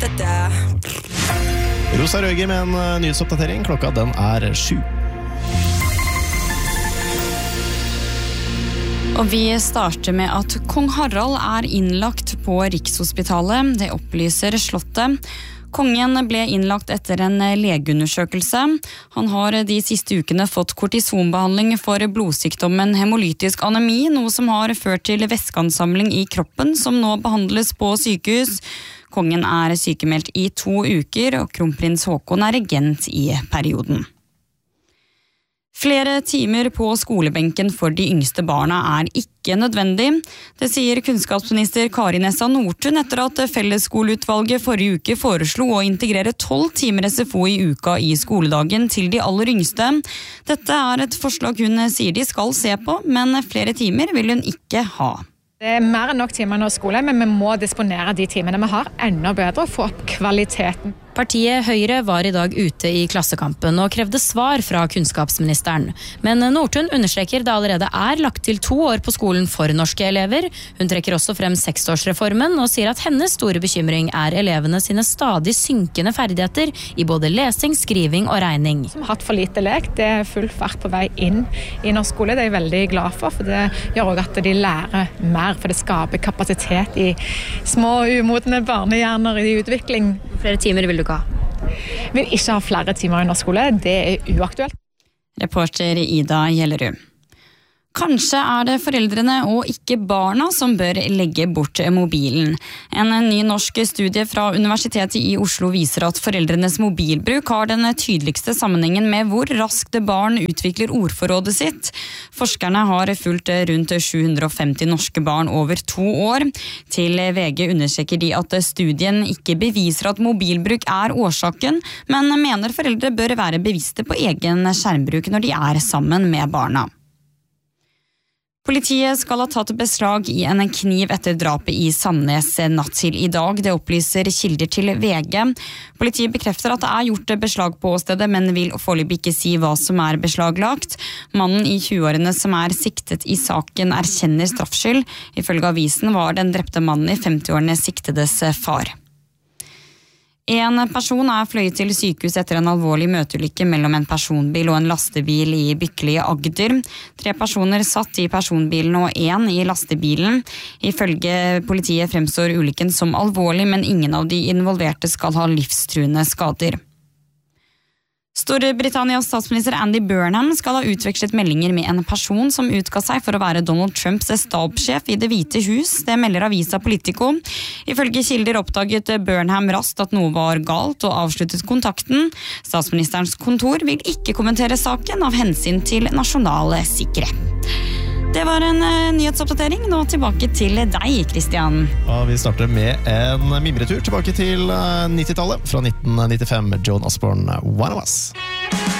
Rosa Røger med en nyhetsoppdatering. Klokka den 7. Og vi starter med at Kong Harald innlagt på Rikshospitalet. Det opplyser Slottet. Kongen ble innlagt etter en legeundersøkelse. Han har de siste ukene fått kortisonbehandling for blodsykdommen hemolytisk anemi, noe som har ført til væskeansamling i kroppen, som nå behandles på sykehus. Kongen sykemeldt i 2 uker, og kronprins Haakon regent i perioden. Flere timer på skolebenken for de yngste barna ikke nødvendig. Det sier kunnskapsminister Kari Nessa Nordtun etter at Fellesskoleutvalget forrige uke foreslo å integrere 12 timer SFO i uka i skoledagen til de aller yngste. Dette et forslag hun sier de skal se på, men flere timer vil hun ikke ha. Det mer enn nok timer nå i skole, men vi må disponere de timene vi har enda bedre og få opp kvaliteten. Partiet Høyre var i dag ute i Klassekampen og krevde svar fra kunnskapsministeren. Men Nordtun understreker det allerede lagt til 2 år på skolen for norske elever. Hun trekker også frem 6-årsreformen og sier at hennes store bekymring elevene sine stadig synkende ferdigheter i både lesing, skriving og regning. Som har hatt for lite lek, det full fart på vei inn i norsk skole. Det jeg veldig glad for det gjør også at de lærer mer, for det skaper kapasitet i små umodne barnehjerner i utvikling. Flere timer vil du ikke ha? Vil ikke ha flere timer i norsk skole, det uaktuelt. Reporter Ida Gjellerud. Kanskje det foreldrene og ikke barna som bør legge bort mobilen. En ny norsk studie fra Universitetet i Oslo viser at foreldrenes mobilbruk har den tydeligste sammenhengen med hvor raskt barn utvikler ordforrådet sitt. Forskerne har fulgt rundt 750 norske barn over 2 år. Til VG understreker de at studien ikke beviser at mobilbruk årsaken, men mener foreldre bør være bevisste på egen skjermbruk når de sammen med barna. Politiet skal ha tatt beslag i en kniv etter drapet i Sandnes natt til i dag. Det opplyser kilder til VG. Politiet bekrefter at det gjort beslag på stedet, men vil foreløpig ikke si hva som beslaglagt. Mannen i 20-årene som siktet i saken erkjenner straffskyld. Ifølge avisen var den drepte mannen i 50-årene siktedes far. En person fløyet til sykehus etter en alvorlig møteulykke mellom en personbil og en lastebil i Bykle i Agder. 3 personer satt i personbilen og 1 i lastebilen. Ifølge politiet fremstår ulykken som alvorlig, men ingen av de involverte skal ha livstruende skader. Storbritannias statsminister Andy Burnham skal ha utvekslet meldinger med en person som utga seg for å være Donald Trumps stabssjef i Det hvite hus. Det melder avisa Politico. Ifølge kilder oppdaget Burnham raskt at noe var galt og avsluttet kontakten. Statsministerens kontor vil ikke kommentere saken av hensyn til nasjonal sikkerhet. Det var en nyhetsoppdatering. Nå tilbake til deg, Kristian. Ja, vi starter med en mimretur tilbake til 90-tallet. Fra 1995, Joan Osborne, One of Us.